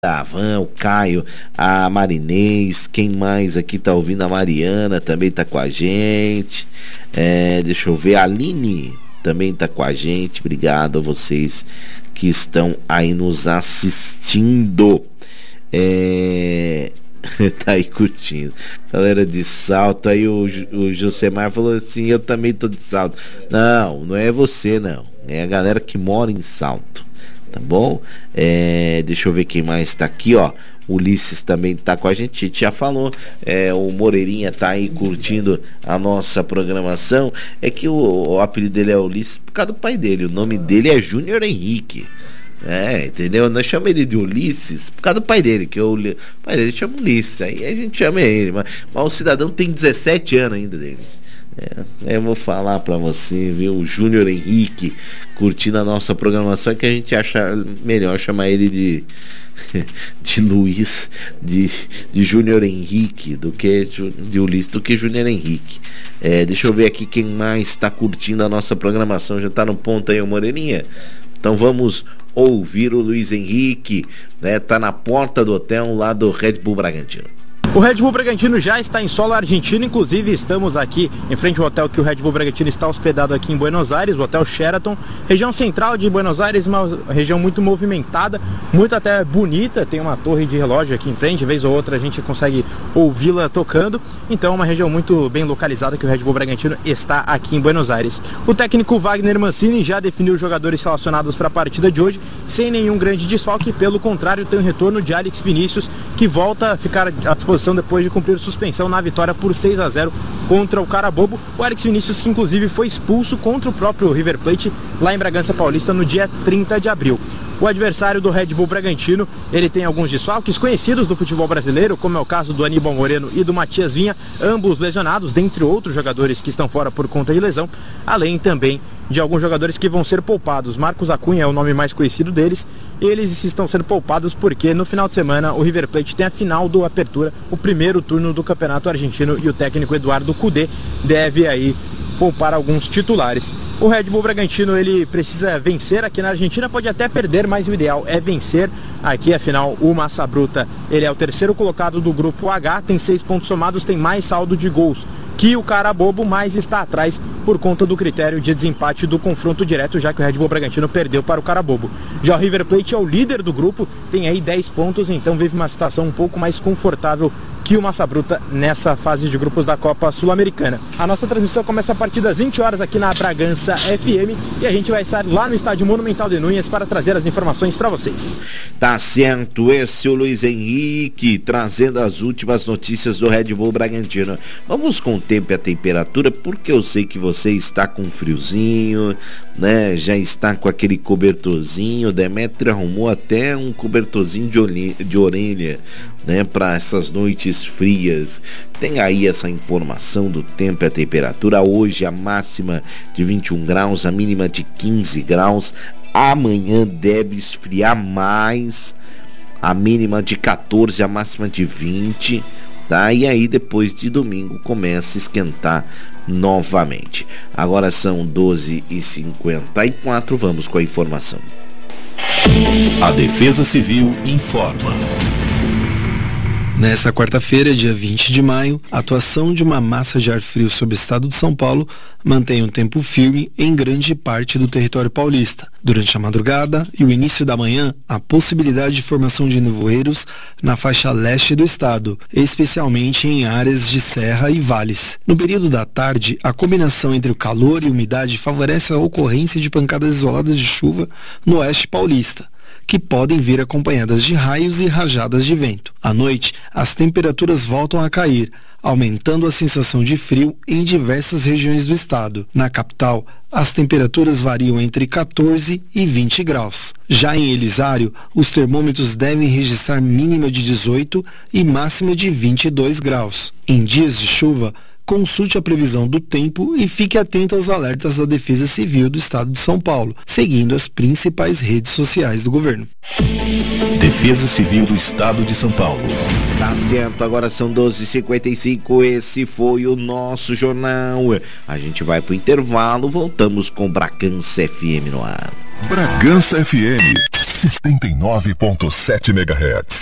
a Van, o Caio, a Marinês, quem mais aqui tá ouvindo? A Mariana também tá com a gente. Deixa eu ver, a Aline também tá com a gente. Obrigado a vocês que estão aí nos assistindo. Tá aí curtindo. Galera de Salto, aí o Josemar falou assim: eu também tô de Salto. Não é você, não. É a galera que mora em Salto. Tá bom? Deixa eu ver quem mais tá aqui, ó. Ulisses também tá com a gente, já falou. O Moreirinha tá aí curtindo a nossa programação. É que o apelido dele é Ulisses por causa do pai dele. O nome dele é Júnior Henrique. Entendeu? Nós chamamos ele de Ulisses por causa do pai dele, que o pai dele chama Ulisses. Aí a gente chama ele, mas o cidadão tem 17 anos ainda dele. Eu vou falar pra você, viu? O Júnior Henrique curtindo a nossa programação, é que a gente acha melhor chamar ele de Luiz, de Júnior Henrique, do que de Ulisses, do que Júnior Henrique. Deixa eu ver aqui quem mais está curtindo a nossa programação. Já tá no ponto aí, o Moreirinha? Então vamos ouvir o Luiz Henrique, né? Tá na porta do hotel lá do Red Bull Bragantino. O Red Bull Bragantino já está em solo argentino, inclusive estamos aqui em frente ao hotel que o Red Bull Bragantino está hospedado aqui em Buenos Aires, o Hotel Sheraton, região central de Buenos Aires, uma região muito movimentada, muito até bonita, tem uma torre de relógio aqui em frente, vez ou outra a gente consegue ouvi-la tocando, então é uma região muito bem localizada que o Red Bull Bragantino está aqui em Buenos Aires. O técnico Wagner Mancini já definiu os jogadores relacionados para a partida de hoje, sem nenhum grande desfalque, pelo contrário tem o retorno de Alex Vinícius, que volta a ficar à disposição depois de cumprir suspensão na vitória por 6-0 contra o Carabobo. O Alex Vinícius, que inclusive foi expulso contra o próprio River Plate lá em Bragança Paulista no dia 30 de abril. O adversário do Red Bull Bragantino, ele tem alguns desfalques conhecidos do futebol brasileiro, como é o caso do Aníbal Moreno e do Matias Vinha, ambos lesionados, dentre outros jogadores que estão fora por conta de lesão, além também de alguns jogadores que vão ser poupados. Marcos Acunha é o nome mais conhecido deles, eles estão sendo poupados porque no final de semana o River Plate tem a final do Apertura, o primeiro turno do Campeonato Argentino, e o técnico Eduardo Cudê deve aí poupar alguns titulares. O Red Bull Bragantino, ele precisa vencer aqui na Argentina, pode até perder, mas o ideal é vencer aqui. Afinal, o Massa Bruta, ele é o terceiro colocado do grupo H, tem 6 pontos somados, tem mais saldo de gols que o Carabobo, mas está atrás por conta do critério de desempate do confronto direto, já que o Red Bull Bragantino perdeu para o Carabobo. Já o River Plate é o líder do grupo, tem aí 10 pontos, então vive uma situação um pouco mais confortável que o Massa Bruta nessa fase de grupos da Copa Sul-Americana. A nossa transmissão começa a partir das 20 horas aqui na Bragança FM e a gente vai estar lá no Estádio Monumental de Núñez para trazer as informações para vocês. Tá certo, esse é o Luiz Henrique trazendo as últimas notícias do Red Bull Bragantino. Vamos com o tempo e a temperatura, porque eu sei que você está com friozinho, né? Já está com aquele cobertorzinho. Demetrio arrumou até um cobertorzinho de orelha, né, para essas noites frias. Tem aí essa informação do tempo e a temperatura. Hoje a máxima de 21 graus, a mínima de 15 graus. Amanhã deve esfriar mais, a mínima de 14, a máxima de 20, tá? E aí depois de domingo começa a esquentar novamente. Agora são 12h54, vamos com a informação. A Defesa Civil informa. Nesta quarta-feira, dia 20 de maio, a atuação de uma massa de ar frio sobre o estado de São Paulo mantém um tempo firme em grande parte do território paulista. Durante a madrugada e o início da manhã, há possibilidade de formação de nevoeiros na faixa leste do estado, especialmente em áreas de serra e vales. No período da tarde, a combinação entre o calor e umidade favorece a ocorrência de pancadas isoladas de chuva no oeste paulista, que podem vir acompanhadas de raios e rajadas de vento. À noite, as temperaturas voltam a cair, aumentando a sensação de frio em diversas regiões do estado. Na capital, as temperaturas variam entre 14 e 20 graus. Já em Elisário, os termômetros devem registrar mínima de 18 e máxima de 22 graus. Em dias de chuva, consulte a previsão do tempo e fique atento aos alertas da Defesa Civil do Estado de São Paulo, seguindo as principais redes sociais do governo. Defesa Civil do Estado de São Paulo. Tá certo, agora são 12h55, esse foi o nosso jornal. A gente vai pro intervalo, voltamos com Bragança FM no ar. Bragança FM. 79.7 MHz.